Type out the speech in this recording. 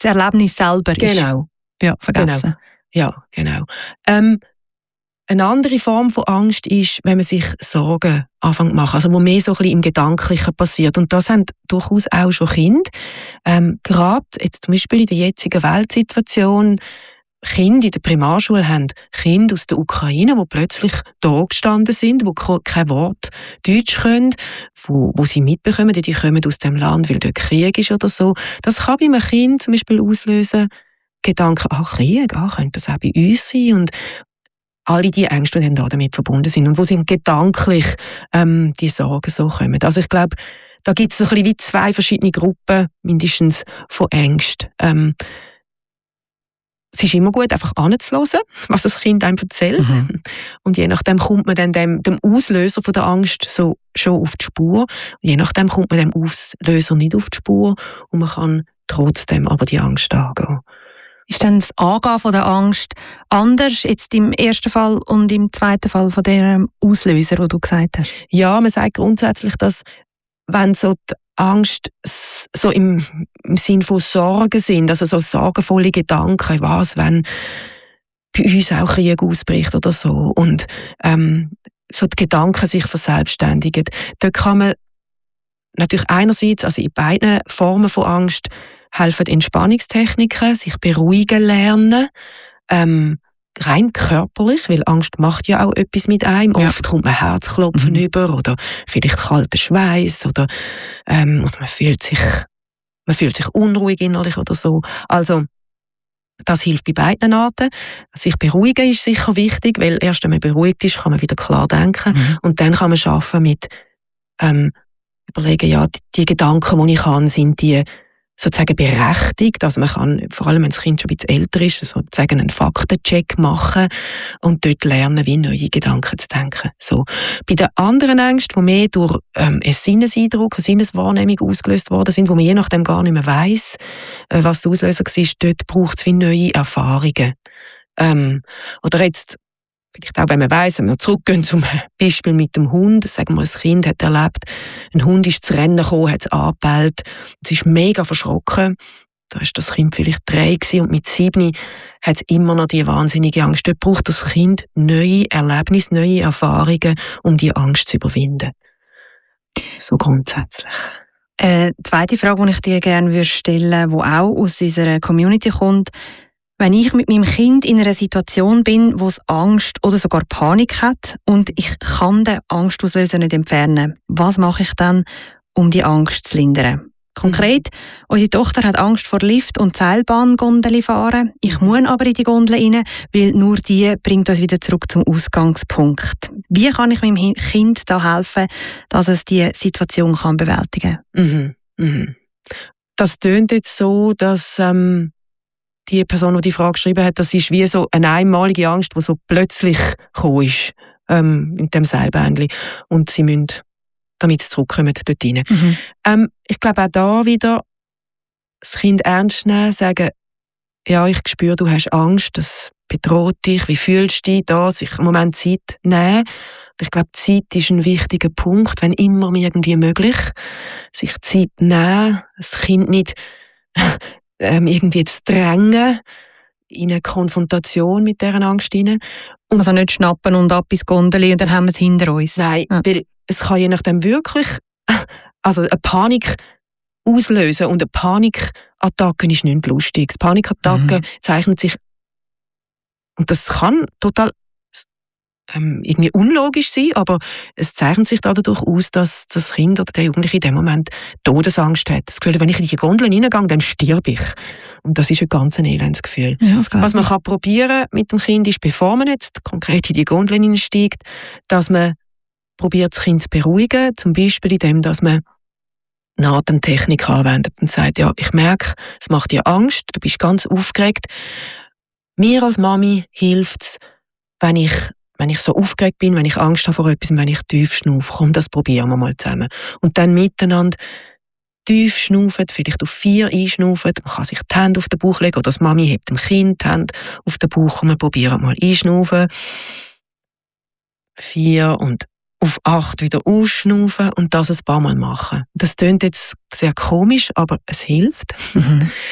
das Erlebnis selber ist. Genau. Ja, vergessen. Genau. Ja, genau. Eine andere Form von Angst ist, wenn man sich Sorgen anfängt zu machen, also wo mehr so ein bisschen im Gedanklichen passiert. Und das haben durchaus auch schon Kinder. Gerade jetzt zum Beispiel in der jetzigen Weltsituation, Kinder in der Primarschule haben Kinder aus der Ukraine, die plötzlich da gestanden sind, die kein Wort Deutsch können, wo sie mitbekommen, die kommen aus dem Land, weil dort Krieg ist oder so. Das kann bei einem Kind zum Beispiel auslösen, Gedanken, Krieg, könnte das auch bei uns sein? Und alle die Ängste, die dann damit verbunden sind und wo sie gedanklich die Sorgen so kommen. Also ich glaube, da gibt es ein bisschen wie zwei verschiedene Gruppen, mindestens, von Ängsten. Es ist immer gut, einfach anzuhören, was das Kind einem erzählt. Mhm. Und je nachdem kommt man dann dem Auslöser von der Angst so schon auf die Spur. Und je nachdem kommt man dem Auslöser nicht auf die Spur und man kann trotzdem aber die Angst angehen. Ist dann das Angehen von der Angst anders jetzt im ersten Fall und im zweiten Fall von dem Auslöser, den du gesagt hast? Ja, man sagt grundsätzlich, dass wenn so die Angst so im Sinn von Sorgen sind, also so sorgenvolle Gedanken, was, wenn bei uns auch Krieg ausbricht oder so und so die Gedanken sich verselbstständigen, dort kann man natürlich einerseits, also in beiden Formen von Angst, helfen Entspannungstechniken, sich beruhigen lernen, rein körperlich, weil Angst macht ja auch etwas mit einem. Ja. Oft kommt man Herzklopfen über oder vielleicht kalter Schweiß oder man fühlt sich unruhig innerlich oder so. Also das hilft bei beiden Arten. Sich beruhigen ist sicher wichtig, weil erst wenn man beruhigt ist, kann man wieder klar denken und dann kann man arbeiten mit überlegen, ja, die Gedanken, die ich habe, sind die sozusagen berechtigt, also man kann, vor allem wenn das Kind schon ein bisschen älter ist, sozusagen einen Faktencheck machen und dort lernen, wie neue Gedanken zu denken. So. Bei den anderen Ängsten, die mehr durch einen Sinneseindruck, eine Sinneswahrnehmung ausgelöst worden sind, wo man je nachdem gar nicht mehr weiss, was der Auslöser war, dort braucht es wie neue Erfahrungen. Oder jetzt vielleicht auch, wenn man weiss, wenn wir zurückgehen zum Beispiel mit dem Hund, sagen wir, ein Kind hat erlebt, ein Hund ist zu Rennen gekommen, hat es angebellt, es ist mega verschrocken, da war das Kind vielleicht 3 und mit 7 hat es immer noch die wahnsinnige Angst. Dort braucht das Kind neue Erlebnisse, neue Erfahrungen, um die Angst zu überwinden. So grundsätzlich. Zweite Frage, die ich dir gerne stellen würde, die auch aus unserer Community kommt: Wenn ich mit meinem Kind in einer Situation bin, wo es Angst oder sogar Panik hat und ich kann den Angstauslöser nicht entfernen, was mache ich dann, um die Angst zu lindern? Konkret, unsere Tochter hat Angst vor Lift- und Seilbahngondeli fahren. Ich muss aber in die Gondel rein, weil nur die bringt uns wieder zurück zum Ausgangspunkt. Wie kann ich meinem Kind da helfen, dass es diese Situation kann bewältigen kann? Das tönt jetzt so, dass die Person, die die Frage geschrieben hat, das ist wie so eine einmalige Angst, die so plötzlich gekommen ist in dem Seilbähnchen. Und sie müssen, damit sie zurückkommen, dort rein. Ich glaube auch da wieder, das Kind ernst nehmen, sagen, ja, ich spüre, du hast Angst, das bedroht dich, wie fühlst du dich da, sich einen Moment Zeit nehmen. Ich glaube, Zeit ist ein wichtiger Punkt, wenn immer irgendwie möglich, sich Zeit nehmen, das Kind nicht irgendwie zu drängen in eine Konfrontation mit dieser Angst hinein. Also nicht schnappen und ab ins Gondeli und dann haben wir es hinter uns. Nein, weil es kann je nachdem wirklich eine Panik auslösen und eine Panikattacke ist nicht lustig. Panikattacke zeichnet sich, und das kann total irgendwie unlogisch sein, aber es zeichnet sich dadurch aus, dass das Kind oder der Jugendliche in dem Moment Todesangst hat. Das Gefühl, wenn ich in die Gondel hineingehe, dann sterbe ich. Und das ist ein ganz elendes Gefühl. Ja, was man probieren mit dem Kind ist, bevor man jetzt konkret in die Gondel hineinsteigt, dass man probiert, das Kind zu beruhigen, zum Beispiel indem, dass man eine Atemtechnik anwendet und sagt, ja, ich merke, es macht dir Angst, du bist ganz aufgeregt. Mir als Mami hilft es, wenn ich so aufgeregt bin, wenn ich Angst habe vor etwas, wenn ich tief schnaufe. Komm, das probieren wir mal zusammen. Und dann miteinander tief schnaufen, vielleicht auf 4 einschnaufen. Man kann sich die Hände auf den Bauch legen oder das Mami hebt dem Kind die Hände auf den Bauch und wir probieren mal einschnaufen. 4 und auf 8 wieder ausschnaufen und das ein paar Mal machen. Das klingt jetzt sehr komisch, aber es hilft.